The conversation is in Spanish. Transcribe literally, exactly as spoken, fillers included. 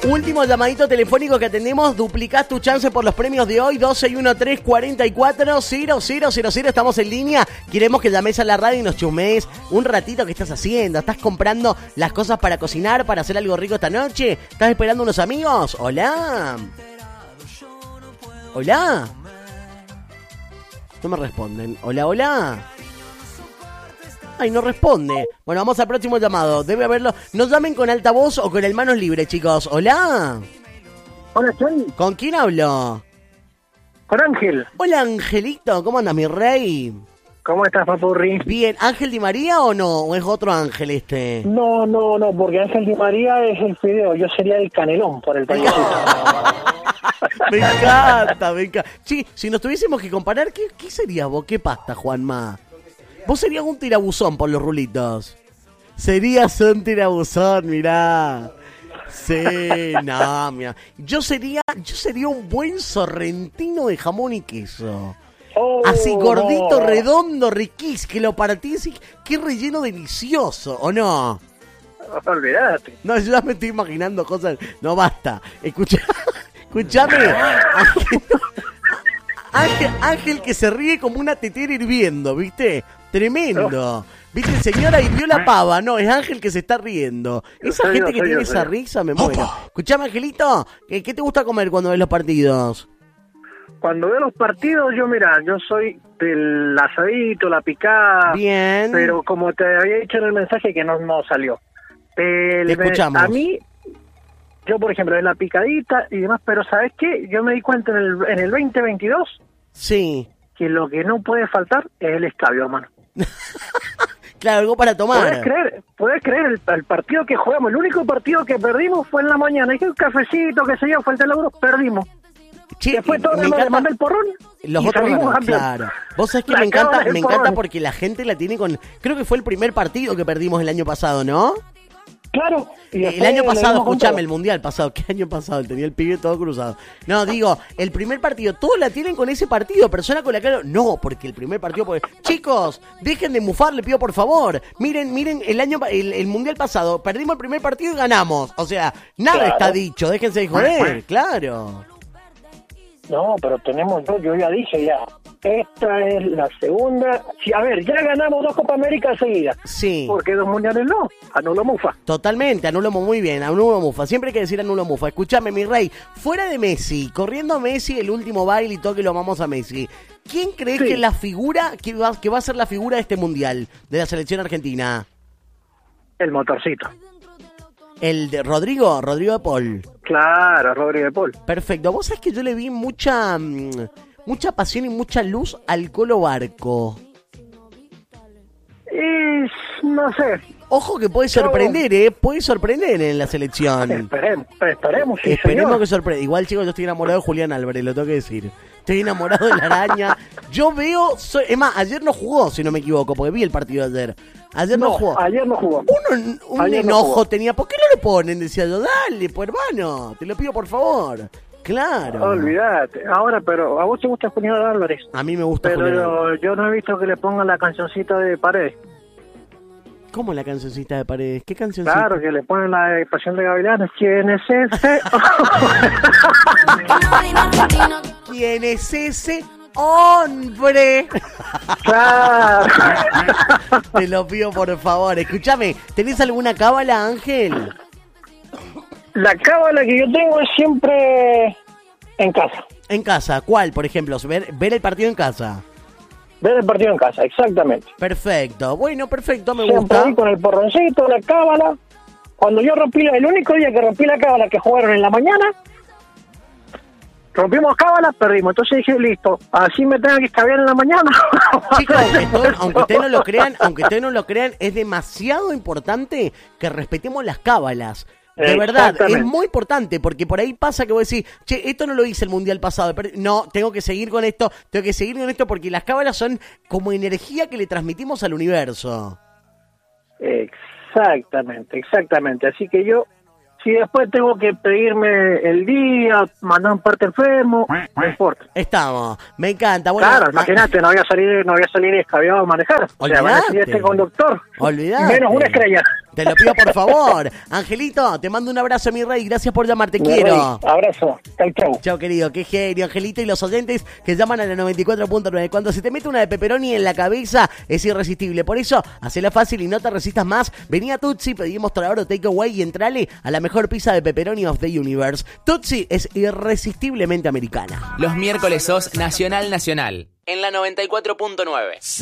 Último llamadito telefónico que atendemos. Duplicás tu chance por los premios de hoy. Dos seis uno tres cuatro cuatro cero cero cero cero. Estamos en línea. Queremos que llames a la radio y nos chumees un ratito. ¿Qué estás haciendo? ¿Estás comprando las cosas para cocinar, para hacer algo rico esta noche? ¿Estás esperando unos amigos? Hola. Hola. No me responden. Hola, hola. Ay, no responde. Bueno, vamos al próximo llamado. Debe haberlo. Nos llamen con altavoz o con el manos libres, chicos. Hola. Hola, Johnny. ¿Con quién hablo? Con Ángel. Hola, Angelito. ¿Cómo andas, mi rey? ¿Cómo estás, papurri? Bien. ¿Ángel Di María o no? ¿O es otro Ángel este? No, no, no, porque Ángel Di María es el fideo. Yo sería el canelón por el país. Me encanta, me encanta. Sí, si nos tuviésemos que comparar, ¿qué, qué serías vos? ¿Qué pasta, Juanma? Vos serías un tirabuzón por los rulitos. Serías un tirabuzón, mirá. Sí, no, mira. Yo sería, yo sería un buen sorrentino de jamón y queso. Oh, Así gordito, no. redondo, riquís, que lo partís y qué relleno delicioso, ¿o no? Olvídate. No, yo ya me estoy imaginando cosas. No, basta. Escucha, escuchame. Ángel, Ángel, Ángel que se ríe como una tetera hirviendo, ¿viste? Tremendo. ¿Viste, señora? Hirvió la pava. No, es Ángel que se está riendo. Esa Soy gente yo, que soy tiene yo, esa soy yo. risa me muero. Escuchame, Angelito, ¿qué, ¿qué te gusta comer cuando ves los partidos? Cuando veo los partidos, yo, mira, yo soy del asadito, la picada. Bien. Pero como te había dicho en el mensaje que no, no salió. El- Te escuchamos. A mí, yo, por ejemplo, de la picadita y demás, pero ¿sabes qué? Yo me di cuenta en el, en el veinte veintidós Sí. que lo que no puede faltar es el escabio, hermano. Claro, algo para tomar. ¿Puedes creer? ¿Puedes creer el, el partido que jugamos? El único partido que perdimos fue en la mañana. Dije un cafecito, qué sé yo, fue el del euro, perdimos. Che, Después todo me el encanta- le mandé el porrón Los y otros salimos ganan, campeón. claro. Vos sabés que La me encanta, cábala del me encanta porrón. porque la gente la tiene con... Creo que fue el primer partido que perdimos el año pasado, ¿no? Claro. Y El después año le pasado, dimos con escuchame, todo. el mundial pasado. ¿Qué año pasado? Tenía el pibe todo cruzado. No, digo, el primer partido, todos la tienen con ese partido. Persona con la cara. No, porque el primer partido. Porque... Chicos, dejen de mufar, le pido por favor. Miren, miren, el año el, el mundial pasado, perdimos el primer partido y ganamos. O sea, nada Claro. está dicho. Déjense de joder, claro. No, pero tenemos dos, yo ya dije ya. Esta es la segunda. Sí, a ver, ya ganamos dos Copa América seguidas. Sí. Porque dos mundiales no. Anuló Mufa. Totalmente, anulo muy bien, anulo mufa. Siempre hay que decir anulo mufa. Escúchame, mi rey, fuera de Messi, corriendo a Messi, el último baile y todo que lo amamos a Messi. ¿Quién crees Sí. que es la figura, que va, que va a ser la figura de este mundial, de la selección argentina? El motorcito. El de Rodrigo, Rodrigo de Paul. Claro, Rodríguez de Paul. Perfecto. Vos sabés que yo le vi mucha, mm, mucha pasión y mucha luz al Colo Barco. Y no sé. Ojo que puede sorprender, ¿eh? Puede sorprender en la selección. Esperemos, esperemos, sí, Esperemos señor. que sorprenda. Igual, chicos, yo estoy enamorado de Julián Álvarez, lo tengo que decir. Estoy enamorado de la araña. Yo veo... Soy, es más, ayer no jugó, si no me equivoco, porque vi el partido de ayer. Ayer no, No, jugó. ayer no jugó. Uno, un Ayer no enojo jugó. tenía. ¿Por qué no le ponen? Decía yo, dale, pues hermano, te lo pido por favor. Claro. Olvídate. Ahora, pero a vos te gusta Julián Álvarez. A mí me gusta Julián Álvarez. Pero yo, yo no he visto que le pongan la cancioncita de Paredes. ¿Cómo la cancioncita de Paredes? ¿Qué cancioncita? Claro, que le ponen la de Pasión de Gavilanes. ¿Quién es ese? ¿Quién es ese hombre? Claro. Te lo pido por favor. Escúchame, ¿tenés alguna cábala, Ángel? La cábala que yo tengo es siempre en casa. En casa, ¿cuál, por ejemplo? Ver, ver el partido en casa. Ver el partido en casa, exactamente. Perfecto, bueno, perfecto, me Siempre gusta. ahí con el porroncito, la cábala. Cuando yo rompí, la, el único día que rompí la cábala que jugaron en la mañana, rompimos cábala, perdimos. Entonces dije, listo, así me tengo que escabear en la mañana. Chicos, esto, aunque ustedes no lo crean, aunque ustedes no lo crean, es demasiado importante que respetemos las cábalas. De verdad, es Exactamente. muy importante, porque por ahí pasa que vos decís, che, esto no lo hice el mundial pasado, pero no, tengo que seguir con esto, tengo que seguir con esto, porque las cábalas son como energía que le transmitimos al universo. Exactamente, exactamente. Así que yo, si después tengo que pedirme el día, mandar un parte enfermo, no importa. Estamos, me encanta. Bueno, Claro, ah, imagínate, no voy a salir, no voy a salir escabillado a manejar. O sea, van a decir Olvidate. este conductor. Olvidate. Menos una estrella. Te lo pido por favor. Angelito, te mando un abrazo, mi rey. Gracias por llamar, te Mi quiero. rey, abrazo. Chau, chau. Chao, querido. Qué genio, Angelito. Y los oyentes que llaman a la noventa y cuatro punto nueve. Cuando se te mete una de pepperoni en la cabeza, es irresistible. Por eso, hacela fácil y no te resistas más. Vení a Tutsi, pedimos mostrador takeaway y entrale a la mejor pizza de pepperoni of the universe. Tutsi es irresistiblemente americana. Los miércoles sos Nacional Nacional en la noventa y cuatro punto nueve.